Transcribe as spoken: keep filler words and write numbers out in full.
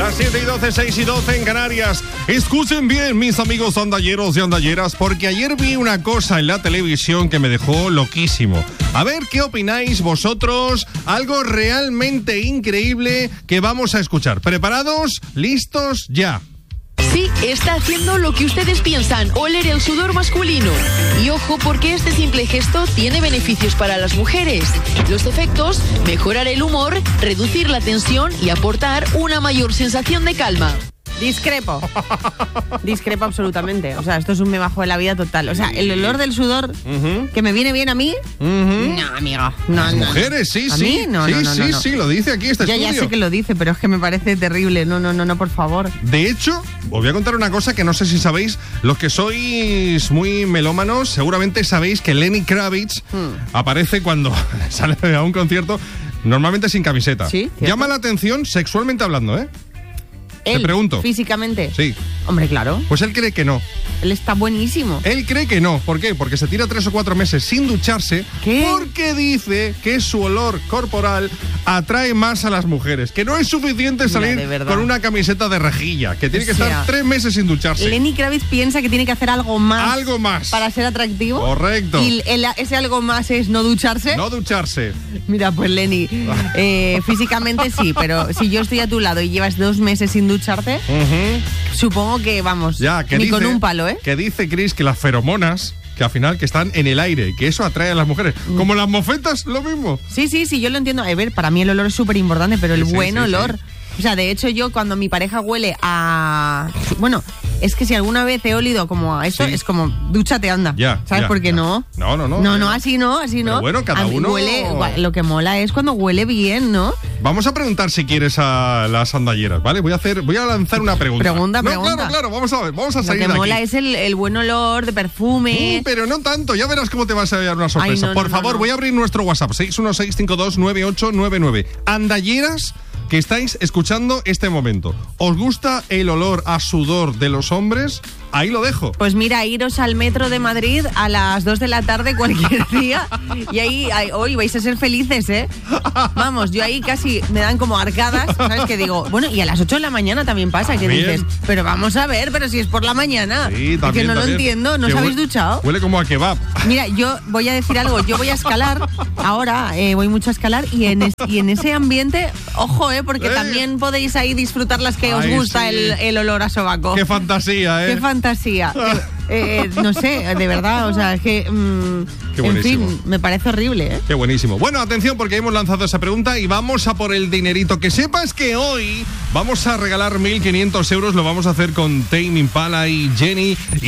Las siete y doce, seis y doce en Canarias. Escuchen bien, mis amigos andalleros y andalleras, porque ayer vi una cosa en la televisión que me dejó loquísimo. A ver qué opináis vosotros. Algo realmente increíble que vamos a escuchar. ¿Preparados? ¿Listos? Ya. Sí, está haciendo lo que ustedes piensan, oler el sudor masculino. Y ojo, porque este simple gesto tiene beneficios para las mujeres. Los efectos: mejorar el humor, reducir la tensión y aportar una mayor sensación de calma. Discrepo. Discrepo absolutamente. O sea, esto es un me bajo de la vida total. O sea, el olor del sudor uh-huh. que me viene bien a mí. Uh-huh. No, amigo. No, Las no, mujeres, sí, ¿A sí. mí? No, sí, no, no, sí, no, no. sí, lo dice aquí este ya, estudio. Ya sé que lo dice, pero es que me parece terrible. No, no, no, no, por favor. De hecho, os voy a contar una cosa que no sé si sabéis. Los que sois muy melómanos, seguramente sabéis que Lenny Kravitz hmm. aparece cuando sale a un concierto, normalmente sin camiseta. Sí, ¿cierto? Llama la atención sexualmente hablando, ¿eh? Él, Te pregunto. Físicamente. Sí. Hombre, claro. Pues él cree que no. Él está buenísimo. Él cree que no. ¿Por qué? Porque se tira tres o cuatro meses sin ducharse. ¿Qué? Porque dice que su olor corporal atrae más a las mujeres. Que no es suficiente salir Mira, con una camiseta de rejilla. Que tiene que o sea, estar tres meses sin ducharse. Lenny Kravitz piensa que tiene que hacer algo más. Algo más. Para ser atractivo. Correcto. Y el, ese algo más es no ducharse. No ducharse. Mira, pues Lenny, eh, físicamente sí, pero si yo estoy a tu lado y llevas dos meses sin ducharte, uh-huh. supongo que, vamos, ya, que ni dice, con un palo, ¿eh? Que dice Chris que las feromonas, que al final que están en el aire, que eso atrae a las mujeres. Mm. Como las mofetas, lo mismo. Sí, sí, sí, yo lo entiendo. A ver, para mí el olor es súper importante, pero el sí, buen sí, olor... Sí. O sea, de hecho yo cuando mi pareja huele a... Bueno, es que si alguna vez he olido como a esto, sí. es como, dúchate, anda. Ya, ¿Sabes ya, por qué ya. no? No, no, no. No, ya. no, así no, así Pero no. bueno, cada a mí uno... Huele, lo que mola es cuando huele bien, ¿no? Vamos a preguntar si quieres a las andalleras, ¿vale? Voy a hacer, voy a lanzar una pregunta. Pregunta, no, pregunta. Claro, claro, vamos a ver, vamos a salir de aquí. Lo que mola es el, el buen olor de perfume. Mm, pero no tanto, ya verás cómo te vas a llevar una sorpresa. Ay, no, Por no, favor, no, no. voy a abrir nuestro WhatsApp, seis uno seis cinco dos nueve ocho nueve nueve. Andalleras que estáis escuchando este momento. ¿Os gusta el olor a sudor de los hombres? Ahí lo dejo. Pues mira, iros al metro de Madrid a las dos de la tarde cualquier día y ahí, ahí hoy vais a ser felices, ¿eh? Vamos, yo ahí casi me dan como arcadas, ¿sabes? Que digo, bueno, y a las ocho de la mañana también pasa, que ¿También? dices, pero vamos a ver, pero si es por la mañana. Sí, también, es que no también. lo entiendo, ¿no que os habéis huele, duchado? Huele como a kebab. Mira, yo voy a decir algo, yo voy a escalar, ahora eh, voy mucho a escalar y en, es, y en ese ambiente, ojo, ¿eh? Porque Eh. también podéis ahí disfrutar las que Ay, os gusta sí. el, el olor a sobaco. Qué fantasía, ¿eh? Qué fantasía. Eh, eh, no sé, de verdad, o sea, es que, mmm, Qué en fin, me parece horrible, ¿eh? Qué buenísimo. Bueno, atención porque hemos lanzado esa pregunta y vamos a por el dinerito. Que sepas que hoy vamos a regalar mil quinientos euros, lo vamos a hacer con Tame Impala y Jenny.